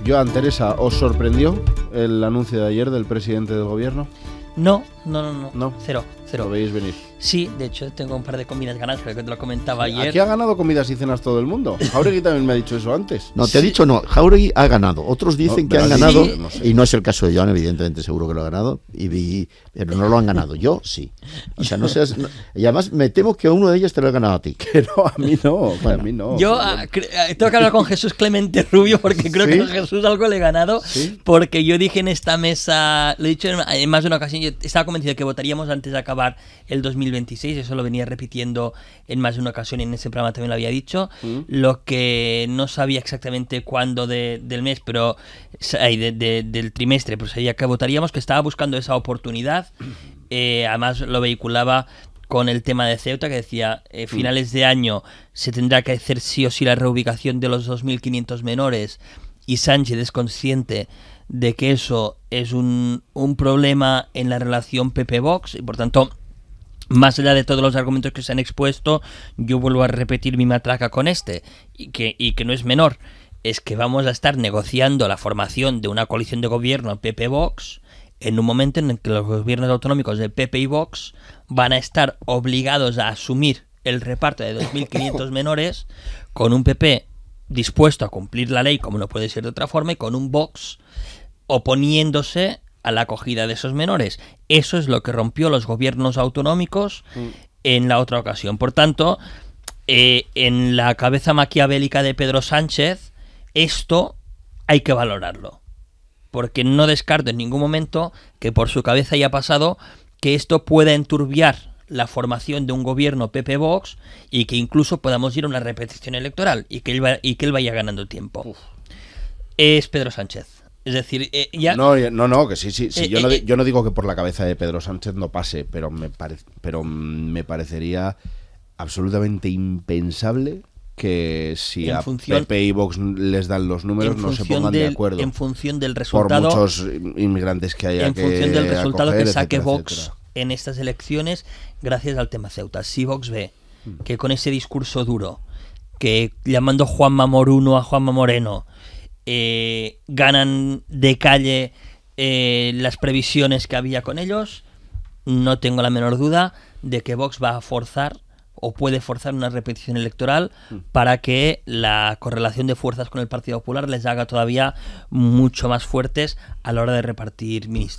Joan, Teresa, ¿os sorprendió el anuncio de ayer del presidente del gobierno? No. ¿No? Cero. Lo veis venir. Sí, de hecho tengo un par de comidas ganadas, creo que te lo comentaba ayer. Aquí ha ganado comidas y cenas todo el mundo. Jauregui también me ha dicho eso antes. No, te ha dicho no. Jauregui ha ganado. Otros dicen que han ganado. sí. No sé. Y no es el caso de Joan, evidentemente, seguro que lo ha ganado. Pero no lo han ganado. Yo sí. O sea, no seas. Y además me temo que a uno de ellos te lo ha ganado a ti. Que no, a mí no. Bueno, a mí no. Yo tengo que hablar con Jesús Clemente Rubio porque creo ¿Sí? que a Jesús algo le he ganado. ¿Sí? Porque yo dije en esta mesa, lo he dicho en más de una ocasión, yo estaba convencido de que votaríamos antes de acabar el 2026, eso lo venía repitiendo en más de una ocasión y en ese programa también lo había dicho. Lo que no sabía exactamente cuándo del mes, pero del trimestre, pero sabía que votaríamos, que estaba buscando esa oportunidad. Además lo vehiculaba con el tema de Ceuta, que decía, finales de año se tendrá que hacer sí o sí la reubicación de los 2.500 menores, y Sánchez es consciente de que eso es un problema en la relación PP-Vox, y por tanto, más allá de todos los argumentos que se han expuesto, yo vuelvo a repetir mi matraca con y que no es menor, es que vamos a estar negociando la formación de una coalición de gobierno PP-Vox en un momento en el que los gobiernos autonómicos de PP y Vox van a estar obligados a asumir el reparto de 2.500 menores, con un PP dispuesto a cumplir la ley, como no puede ser de otra forma, y con un Vox oponiéndose a la acogida de esos menores. Eso es lo que rompió los gobiernos autonómicos en la otra ocasión. Por tanto, en la cabeza maquiavélica de Pedro Sánchez, esto hay que valorarlo, porque no descarto en ningún momento que por su cabeza haya pasado que esto pueda enturbiar la formación de un gobierno PP-Vox y que incluso podamos ir a una repetición electoral y que él vaya ganando tiempo. Uf. Es Pedro Sánchez. Es decir, ya... No, que sí. Yo no digo que por la cabeza de Pedro Sánchez no pase, pero me parecería absolutamente impensable que si a PP y Vox les dan los números no se pongan de acuerdo. En función del resultado... Por muchos inmigrantes que haya que En función del resultado acoger, que saque etcétera, Vox etcétera. En estas elecciones, gracias al tema Ceuta. Si Vox ve que con ese discurso duro, que llamando Juanma Moruno a Juanma Moreno, ganan de calle las previsiones que había con ellos, no tengo la menor duda de que Vox va a forzar o puede forzar una repetición electoral para que la correlación de fuerzas con el Partido Popular les haga todavía mucho más fuertes a la hora de repartir ministerios.